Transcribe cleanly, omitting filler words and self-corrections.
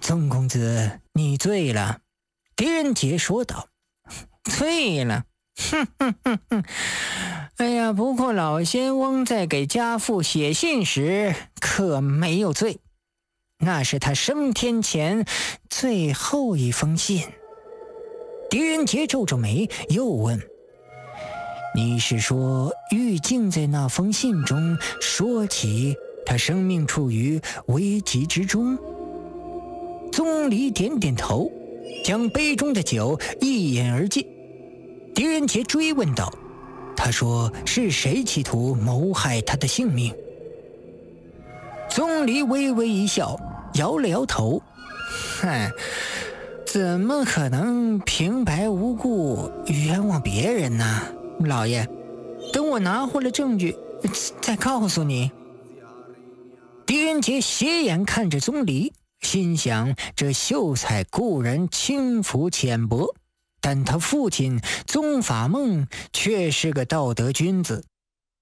宗公子，你醉了。狄仁杰说道。醉了？哼哼哼哼！哎呀，不过老仙翁在给家父写信时可没有醉，那是他升天前最后一封信。狄仁杰皱皱眉，又问：你是说玉镜在那封信中说起他生命处于危急之中？宗离点点头，将杯中的酒一饮而尽。狄仁杰追问道：他说是谁企图谋害他的性命？宗离微微一笑，摇了摇头：怎么可能平白无故冤枉别人呢？老爷，等我拿回了证据再告诉你。狄仁杰斜眼看着宗离，心想这秀才固然轻浮浅薄，但他父亲宗法梦却是个道德君子，